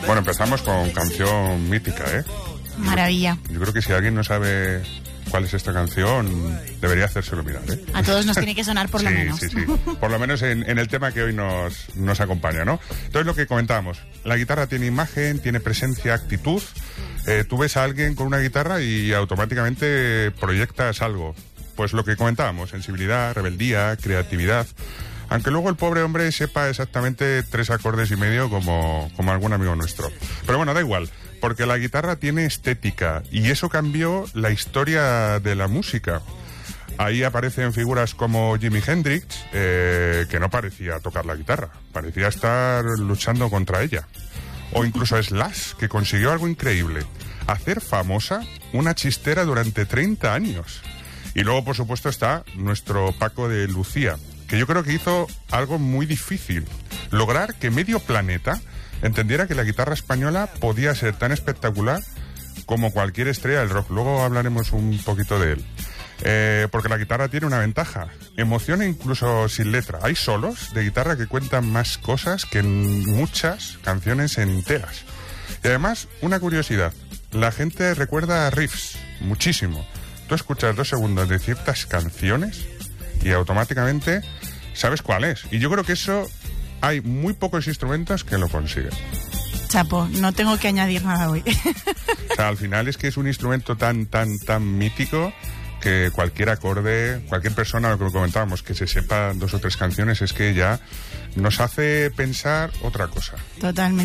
Bueno, empezamos con canción mítica, ¿eh? Maravilla. Yo creo que si alguien no sabe cuál es esta canción, debería hacérselo mirar, ¿eh? A todos nos tiene que sonar por lo menos. Sí. Por lo menos en el tema que hoy nos acompaña, ¿no? Entonces, lo que comentábamos, la guitarra tiene imagen, tiene presencia, actitud. Tú ves a alguien con una guitarra y automáticamente proyectas algo. Pues lo que comentábamos, sensibilidad, rebeldía, creatividad. Aunque luego el pobre hombre sepa exactamente 3 acordes y medio como algún amigo nuestro. Pero bueno, da igual, porque la guitarra tiene estética y eso cambió la historia de la música. Ahí aparecen figuras como Jimi Hendrix, que no parecía tocar la guitarra, parecía estar luchando contra ella. O incluso Slash, que consiguió algo increíble, hacer famosa una chistera durante 30 años. Y luego, por supuesto, está nuestro Paco de Lucía, que yo creo que hizo algo muy difícil, lograr que medio planeta entendiera que la guitarra española podía ser tan espectacular como cualquier estrella del rock. Luego hablaremos un poquito de él. Porque la guitarra tiene una ventaja, emociona incluso sin letra. Hay solos de guitarra que cuentan más cosas que en muchas canciones enteras. Y además, una curiosidad, la gente recuerda riffs muchísimo. Tú escuchas 2 segundos de ciertas canciones y automáticamente sabes cuál es. Y yo creo que eso hay muy pocos instrumentos que lo consiguen. Chapo, no tengo que añadir nada hoy. O sea, al final es que es un instrumento tan mítico que cualquier acorde, cualquier persona, lo que comentábamos, que se sepa 2 o 3 canciones, es que ya nos hace pensar otra cosa. Totalmente.